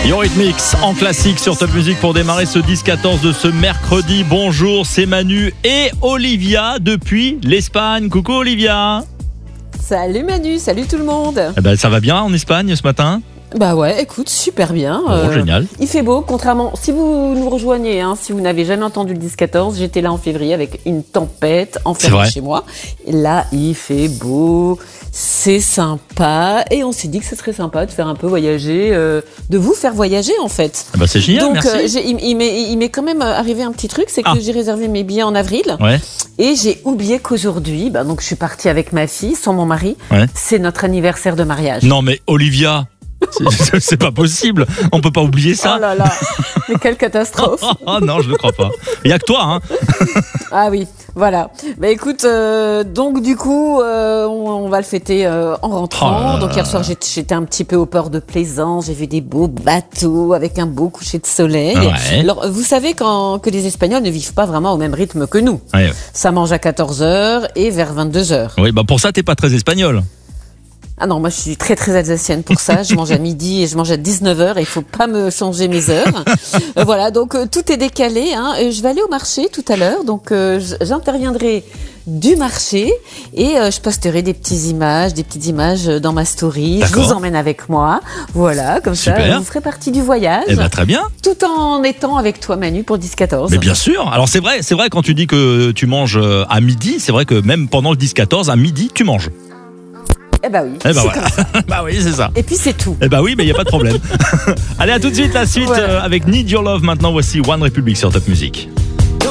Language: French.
Eurythmics en classique sur Top Music pour démarrer ce 10-14 de ce mercredi. Bonjour, c'est Manu et Olivia depuis l'Espagne. Coucou Olivia. Salut Manu, salut tout le monde. Ça va bien en Espagne ce matin ? Bah ouais, écoute, super bien. Génial. Il fait beau, contrairement, si vous nous rejoignez, si vous n'avez jamais entendu le 10-14, j'étais là en février avec une tempête enfermée chez moi. Et là, il fait beau, c'est sympa. Et on s'est dit que ce serait sympa de faire un peu voyager, de vous faire voyager en fait. C'est génial, donc, merci. Il m'est quand même arrivé un petit truc, c'est que j'ai réservé mes billets en avril. Ouais. Et j'ai oublié qu'aujourd'hui, donc je suis partie avec ma fille, sans mon mari. Ouais. C'est notre anniversaire de mariage. Non mais Olivia, c'est pas possible. On peut pas oublier ça. Oh là là, mais quelle catastrophe. Oh non, je ne crois pas. Il y a que toi, Ah oui, voilà. Écoute, donc du coup, on va le fêter en rentrant. Donc hier soir, j'étais un petit peu au port de Plaisance. J'ai vu des beaux bateaux avec un beau coucher de soleil. Ouais. Alors, vous savez que les Espagnols ne vivent pas vraiment au même rythme que nous. Ouais. Ça mange à 14h et vers 22h. Oui, pour ça, t'es pas très espagnol. Ah non, moi je suis très très alsacienne pour ça. Je mange à midi et je mange à 19h et il faut pas me changer mes heures. Voilà, donc tout est décalé. Je vais aller au marché tout à l'heure, donc j'interviendrai du marché et je posterai des petites images dans ma story. D'accord. Je vous emmène avec moi. Voilà, comme Super. ça vous ferez partie du voyage. Très bien. Tout en étant avec toi Manu pour 10-14. Mais bien sûr. Alors c'est vrai quand tu dis que tu manges à midi, c'est vrai que même pendant le 10-14 à midi tu manges. Eh bah oui. Oui, c'est ça. Et puis c'est tout. Oui, mais il y a pas de problème. Allez, à tout de suite, la suite avec Need Your Love. Maintenant, voici One Republic sur Top Music.